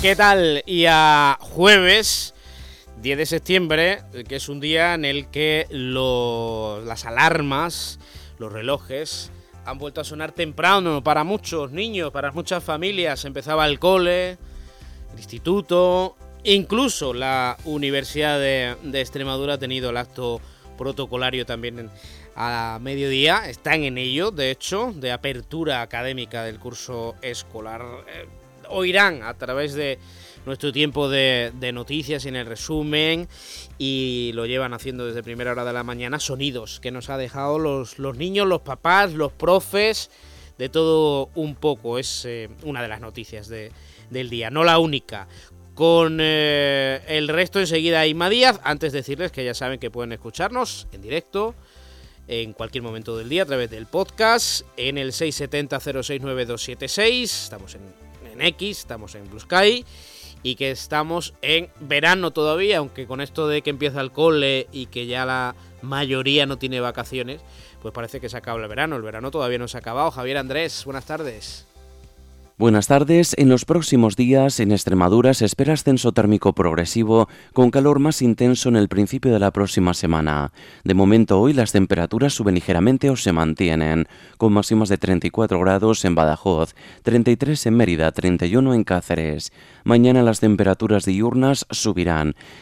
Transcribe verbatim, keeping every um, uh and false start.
¿Qué tal? Y a jueves diez de septiembre, que es un día en el que los, las alarmas, los relojes, han vuelto a sonar temprano para muchos niños, para muchas familias. Empezaba el cole, el instituto, incluso la Universidad de, de Extremadura ha tenido el acto protocolario también en, a mediodía. Están en ello, de hecho, de apertura académica del curso escolar. Eh, oirán a través de nuestro tiempo de, de noticias y en el resumen, y lo llevan haciendo desde primera hora de la mañana, sonidos que nos ha dejado los, los niños, los papás, los profes, de todo un poco. Es eh, una de las noticias de, del día, no la única. Con eh, el resto enseguida Inma Díaz. Antes decirles que ya saben que pueden escucharnos en directo en cualquier momento del día a través del podcast en el seis siete cero cero seis nueve dos siete seis. Estamos en, en X, estamos en Blue Sky, y que estamos en verano todavía, aunque con esto de que empieza el cole y que ya la mayoría no tiene vacaciones, pues parece que se acaba el verano. El verano todavía no se ha acabado. Javier Andrés, buenas tardes. Buenas tardes. En los próximos días en Extremadura se espera ascenso térmico progresivo con calor más intenso en el principio de la próxima semana. De momento hoy las temperaturas suben ligeramente o se mantienen, con máximas de treinta y cuatro grados en Badajoz, treinta y tres en Mérida, treinta y uno en Cáceres. Mañana las temperaturas diurnas subirán